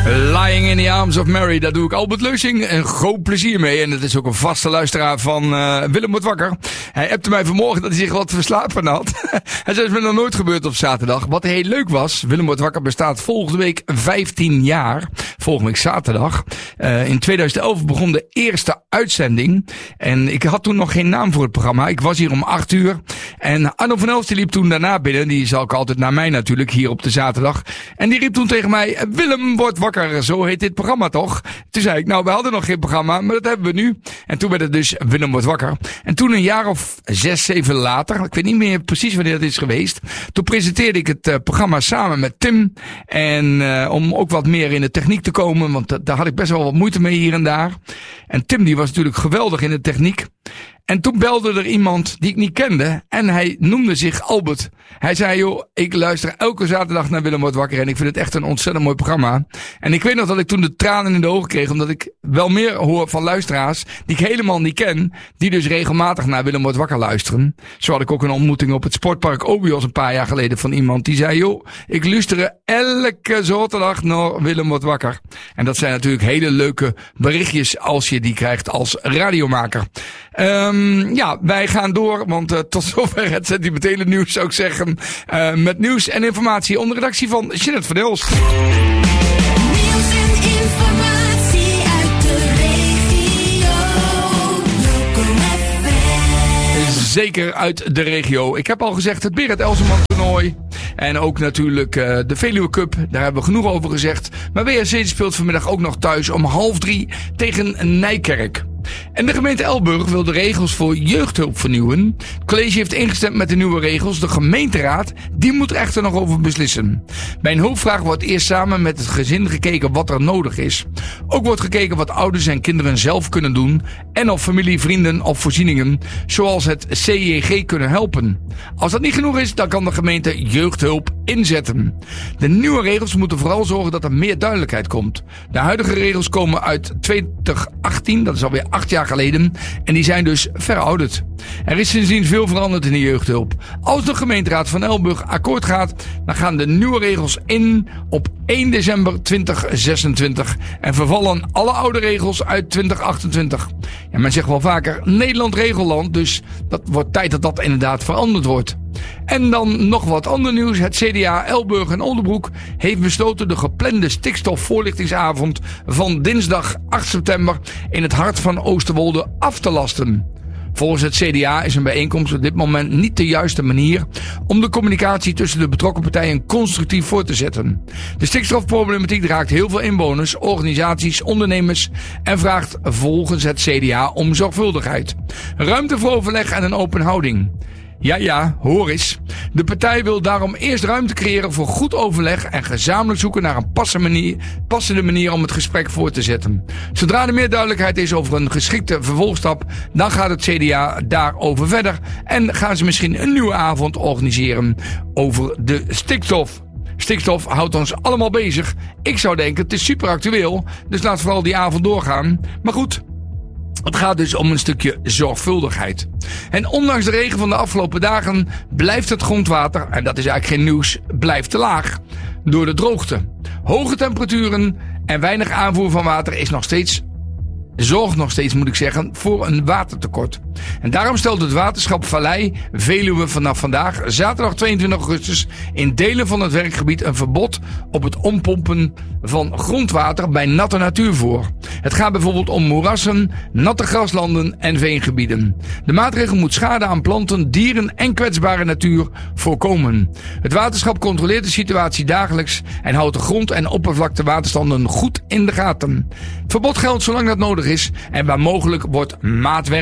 Lying in the Arms of Mary, daar doe ik Albert Leusing een groot plezier mee. En dat is ook een vaste luisteraar van Willem wordt wakker. Hij appte mij vanmorgen dat hij zich wat verslapen had. Hij zei, het is me nog nooit gebeurd op zaterdag. Wat heel leuk was, Willem wordt wakker bestaat volgende week 15 jaar. Volgende week zaterdag. In 2011 begon de eerste uitzending. En ik had toen nog geen naam voor het programma. Ik was hier om 8 uur. En Arno van Elst liep toen daarna binnen. Die is ook altijd naar mij natuurlijk, hier op de zaterdag. En die riep toen tegen mij, Willem wordt wakker. Zo heet dit programma toch? Toen zei ik, nou, we hadden nog geen programma, maar dat hebben we nu. En toen werd het dus Willem wordt wakker. En toen een jaar of 6, 7 later, ik weet niet meer precies wanneer dat is geweest. Toen presenteerde ik het programma samen met Tim. En om ook wat meer in de techniek te komen, want daar had ik best wel wat moeite mee hier en daar. En Tim die was natuurlijk geweldig in de techniek. En toen belde er iemand die ik niet kende en hij noemde zich Albert. Hij zei, joh, ik luister elke zaterdag naar Willem wordt wakker en ik vind het echt een ontzettend mooi programma. En ik weet nog dat ik toen de tranen in de ogen kreeg, omdat ik wel meer hoor van luisteraars die ik helemaal niet ken, die dus regelmatig naar Willem wordt wakker luisteren. Zo had ik ook een ontmoeting op het sportpark Obios een paar jaar geleden van iemand die zei, joh, ik luister elke zaterdag naar Willem wordt wakker. En dat zijn natuurlijk hele leuke berichtjes als je die krijgt als radiomaker. Ja, wij gaan door, want tot zover het sentimentele nieuws zou ik zeggen. Met nieuws en informatie onder redactie van Jeanette van Elst. Nieuws en informatie uit de regio. Local FM. Zeker uit de regio. Ik heb al gezegd het Berend Elseman toernooi. En ook natuurlijk de Veluwe Cup. Daar hebben we genoeg over gezegd. Maar WSC speelt vanmiddag ook nog thuis om 2:30 tegen Nijkerk. En de gemeente Elburg wil de regels voor jeugdhulp vernieuwen. Het college heeft ingestemd met de nieuwe regels. De gemeenteraad, die moet er echter nog over beslissen. Bij een hulpvraag wordt eerst samen met het gezin gekeken wat er nodig is. Ook wordt gekeken wat ouders en kinderen zelf kunnen doen. En of familie, vrienden of voorzieningen, zoals het CJG, kunnen helpen. Als dat niet genoeg is, dan kan de gemeente jeugdhulp inzetten. De nieuwe regels moeten vooral zorgen dat er meer duidelijkheid komt. De huidige regels komen uit 2018, dat is alweer 8 jaar geleden. En die zijn dus verouderd. Er is sindsdien veel veranderd in de jeugdhulp. Als de gemeenteraad van Elburg akkoord gaat, dan gaan de nieuwe regels in op 1 december 2026. En vervallen alle oude regels uit 2028. Ja, men zegt wel vaker Nederland regelland. Dus dat wordt tijd dat dat inderdaad veranderd wordt. En dan nog wat ander nieuws. Het CDA Elburg en Oldenbroek heeft besloten de geplande stikstofvoorlichtingsavond van dinsdag 8 september in het hart van Oosterwolde af te lasten. Volgens het CDA is een bijeenkomst op dit moment niet de juiste manier om de communicatie tussen de betrokken partijen constructief voor te zetten. De stikstofproblematiek raakt heel veel inwoners, organisaties, ondernemers en vraagt volgens het CDA om zorgvuldigheid. Ruimte voor overleg en een open houding. Ja, hoor eens. De partij wil daarom eerst ruimte creëren voor goed overleg en gezamenlijk zoeken naar een passende manier om het gesprek voor te zetten. Zodra er meer duidelijkheid is over een geschikte vervolgstap, dan gaat het CDA daarover verder en gaan ze misschien een nieuwe avond organiseren over de stikstof. Stikstof houdt ons allemaal bezig. Ik zou denken, het is super actueel, dus laat vooral die avond doorgaan. Maar goed, het gaat dus om een stukje zorgvuldigheid. En ondanks de regen van de afgelopen dagen blijft het grondwater, en dat is eigenlijk geen nieuws, blijft te laag. Door de droogte. Hoge temperaturen en weinig aanvoer van water zorgt nog steeds, moet ik zeggen, voor een watertekort. En daarom stelt het waterschap Vallei Veluwe vanaf vandaag, zaterdag 22 augustus, in delen van het werkgebied een verbod op het ompompen van grondwater bij natte natuur voor. Het gaat bijvoorbeeld om moerassen, natte graslanden en veengebieden. De maatregel moet schade aan planten, dieren en kwetsbare natuur voorkomen. Het waterschap controleert de situatie dagelijks en houdt de grond- en oppervlaktewaterstanden goed in de gaten. Het verbod geldt zolang dat nodig is en waar mogelijk wordt maatwerk